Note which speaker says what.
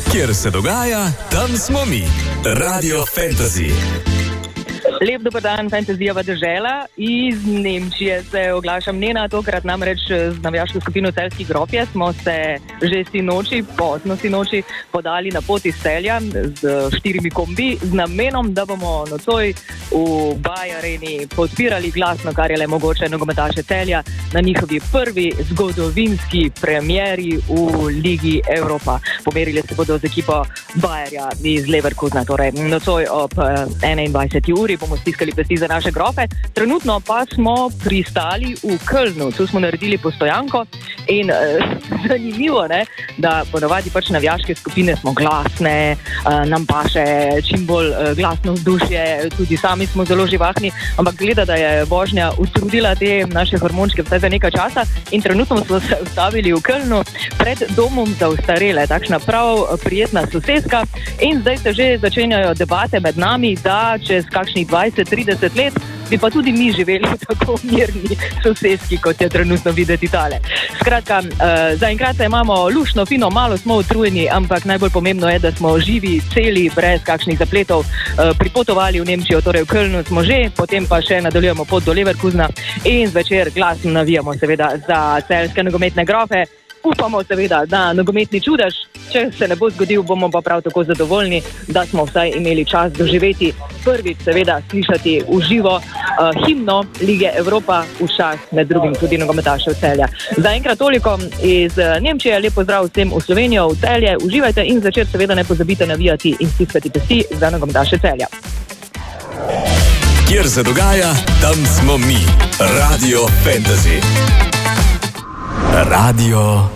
Speaker 1: Kjer se dogaja, tam smo mi. Radio Fantasy.
Speaker 2: Lep dober dan, Fantazijeva dežela. Iz Nemčije se oglašam Nena, tokrat namreč z navijaško skupino Celjski grofje smo se že sinoči, pozno sinoči, podali na pot iz Celja z 4 kombi z namenom, da bomo nocoj v Baja Areni podpirali glasno, kar je le mogoče, nogometaše Celja na njihovi prvi zgodovinski premieri v Ligi Evropa. Pomerili se bodo z ekipo Bayerja iz Leverkusena, torej nocoj ob 21. uri bomo stiskali pesti za naše grofe. Trenutno pa smo pristali v Kölnu, tu smo naredili postojanko in zanimivo, ne, da ponavadi pač navijaške skupine smo glasne, nam paše čim bolj glasno vzdušje, tudi sami smo zelo živahni, ampak gleda, da je vožnja utrudila te naše hormončke vsaj za nekaj časa in trenutno smo se ustavili v Kölnu pred domom za ostarele, takšna prav prijetna soseska in zdaj se že začenjajo debate med nami, da čez kakšnih 20-30 let bi pa tudi mi živeli v tako mirni soseski, kot je trenutno videti tale. Skratka, zaenkrat imamo lušno, fino, malo smo utrujeni, ampak najbolj pomembno je, da smo živi, celi, brez kakšnih zapletov, pripotovali v Nemčijo, torej v Kölnu smo že, potem pa še nadaljujemo pot do Leverkusena in zvečer glasno navijamo seveda za celjske nogometne grofe. Upamo seveda, da nogometni čudež, če se ne bo zgodil, bomo pa prav tako zadovoljni, da smo vsaj imeli čas doživeti prvič seveda slišati v živo himno Lige Evropa v čast med drugim tudi nogometašev Celja. Zaenkrat toliko iz Nemčije, lep pozdrav vsem v Slovenijo, v Celje, uživajte in zvečer seveda ne pozabite navijati in stiskati pesti za nogometaše Celja.
Speaker 1: Kjer se dogaja, tam smo mi. Radio Fantasy. Radio